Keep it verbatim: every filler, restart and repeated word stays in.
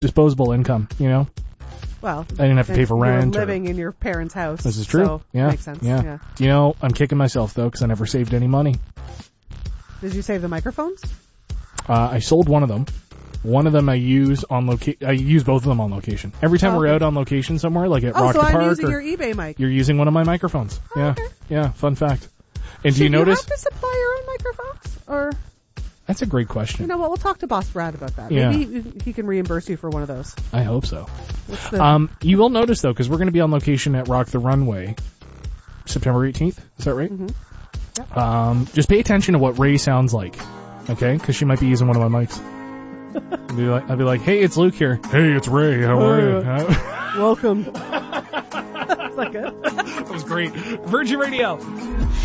disposable income, you know? Well, I didn't have to pay for rent. You're living or, in your parents' house. This is true. So yeah. Makes sense. Yeah. yeah. You know, I'm kicking myself, though, because I never saved any money. Did you save the microphones? Uh, I sold one of them. One of them I use on location. I use both of them on location. Every time oh, we're okay. out on location somewhere, like at oh, Rock so the I'm Park. using or your eBay mic. You're using one of my microphones. Oh, yeah. Okay. Yeah. Fun fact. And Should do you notice? you have to supply your own microphones? Or, that's a great question. you know what, we'll talk to Boss Brad about that. Yeah. Maybe he, he can reimburse you for one of those. I hope so. What's the... Um, you will notice, though, because we're going to be on location at Rock the Runway September eighteenth. Is that right? Mm-hmm. Yep. Um, just pay attention to what Ray sounds like, okay? Because she might be using one of my mics. I'll be like, I'll be like, hey, it's Luke here. Hey, it's Ray. How are you? Welcome. That's not good. That was great. Virgin Radio.